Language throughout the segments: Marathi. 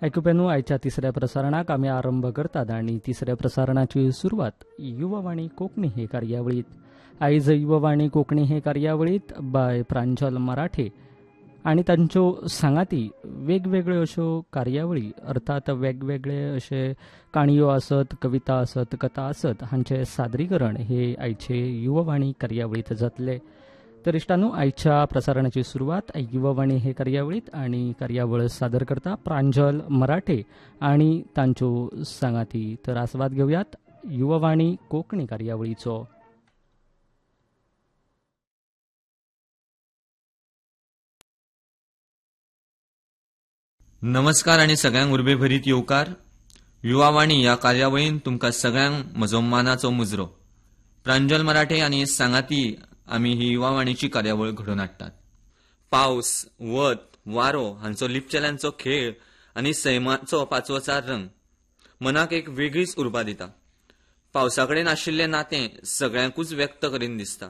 ऐकुपेनू आयच्या तिसऱ्या प्रसारणाक आमी आरंभ करतात आणि तिसऱ्या प्रसारणाची सुरवात युवावाणी कोंकणी हे कार्यावळीत। आयज युवावाणी कोंकणी हे कार्यावळीत बाय प्रांजल मराठे आणि तांच्यो सांगाती वेगवेगळ्यो अश्यो कार्यावळी अर्थात वेगवेगळे अशे काणयो आसत, कविता आसत, कथा आसत हांचे सादरीकरण हे आयचे युवावाणी कार्यावळीत जातले। तर इश्टांनो, आयच्या प्रसारणाची सुरवात युवावाणी हे कार्यावळीत आणि कार्यावळ सादर करता प्रांजल मराठे आणि तांच्यो सांगाती। तर आस्वाद घेवयात युवावाणी कोंकणी कार्यावळीचो। नमस्कार आणि सगळ्यांक उर्बे भरीत येवकार। युवावाणी ह्या कार्यावळीन तुमकां सगळ्यांक म्हजो मानाचो मुजरो। प्रांजल मराठे आनी सांगाती आमी ही युवावाणीची कार्यावळ घडोवन हाडटात। पावस, वत, वारो हांचो लिपचेल्यांचो खेळ आनी सैमाचो पाचवोचार रंग मनाक एक वेगळीच उर्बा दिता। पावसाकडेन आशिल्लें नातें सगळ्यांकूच व्यक्त करीन दिसता।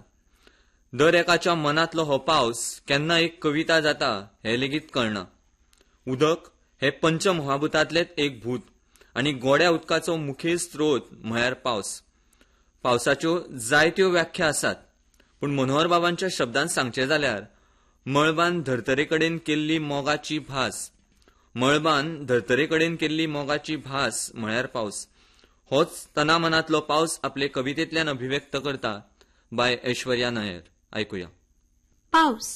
दर एकाच्या मनांतलो हो पावस केन्ना एक कविता जाता हें लेगीत कळना। उदक हे पंचमहाभूतांतलेच एक भूत आनी गोड्या उदकाचो मुखेल स्त्रोत म्हळ्यार पावस। पावसाच्यो जायत्यो व्याख्या आसात, पूण मनोहर बाबांच्या शब्दांत सांगचे जाल्यार मळबान धर्तरेकडेन केल्ली मोगाची भास, मळबान धर्तरेकडेन केल्ली मोगाची भास म्हळ्यार पावस। होच तना मनांतलो पावस आपले कवितेंतल्यान अभिव्यक्त करता बाय ऐश्वर्या नायर। ऐकुया। पावस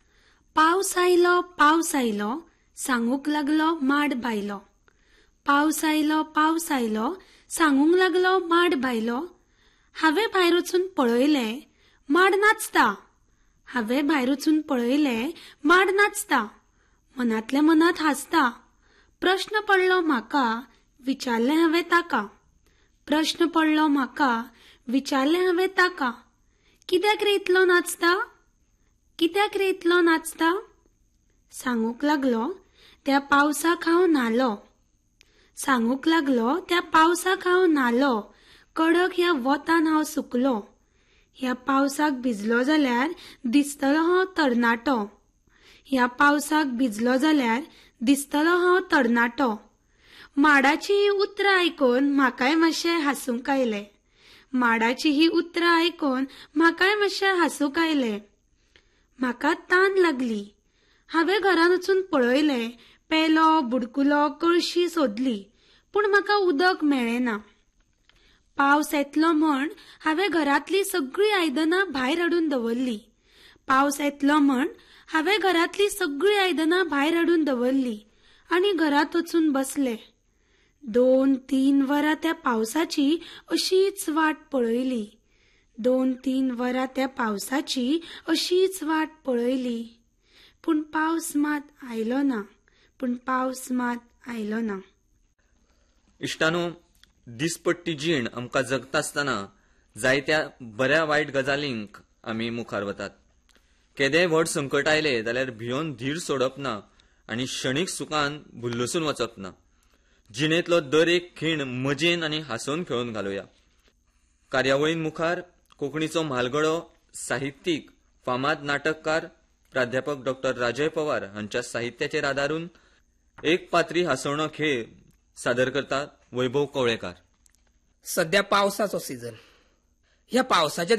पावस आयलो सांगूंक लागलो माड बायलो। पावस आयलो सांगूंक लागलो माड बायलो। हांवें भायर वचून पळयलें माड नाचता। हांवें भायर वचून पळयलें माड नाचता। मनांतल्या मनांत हांसता। प्रश्न पडलो म्हाका, विचारलें हांवें ताका। प्रश्न पडलो म्हाका, विचारलें हांवें ताका। कित्याक रे इतलो नाचता? कित्याक रे इतलो नाचता? सांगूंक लागलो त्या पावसाक हांव न्हालो। सांगूंक लागलो त्या पावसाक हांव न्हालो। कडक ह्या वतान हांव सुकलो। ह्या पावसाक भिजलो जाल्यार दिसतलो हांव तरणाटो। ह्या पावसाक भिजलो जाल्यार दिसतलो हांव तरणाटो। माडाची ही उतरां आयकून म्हाकाय मातशें हांसूंक आयलें। माडाची ही उतरां आयकून म्हाकाय मातशें हांसूंक आयलें। म्हाका तान लागली। हांवें घरान वचून पळयलें, पेलो, बुडकुलो, कळशी सोदली, पूण म्हाका उदक मेळ्ळें ना। पावस येतलो म्हण हांवें घरांतली सगळीं आयदनां भायर हाडून दवरली। पावस येतलो म्हण हांवें घरांतली सगळीं आयदनां भायर हाडून दवरली आनी घरांत वचून बसलें। 2-3 वरां त्या पावसाची अशीच वाट पळयली। 2-3 वरां त्या पावसाची अशीच वाट पळयली, पूण पावस मात आयलो ना। पूण पावस मात आयलो ना। इश्टानो, दिसपट्टी जीण आमकां जगता आसतना जायत्या बऱ्या वायट गजालींक आमी मुखार वतात। केदेंय व्हड संकट आयले जाल्यार भियोन धीर सोडप ना आनी क्षणीक सुखान भुल्लसून वचप ना। जिणेंतलो दर एक खीण मजेन आनी हांसोन खेळोन घालुया। कार्यावळीन मुखार कोंकणीचो म्हालगडो, साहित्यीक, फामाद नाटककार प्राध्यापक डॉ. राजय पवार हांच्या साहित्याचेर आदारून एक पात्री हांसोवणो खेळ सादर करतात वैभव कवळेकार। सध्या पावसाचो सीझन। ह्या पावसाच्या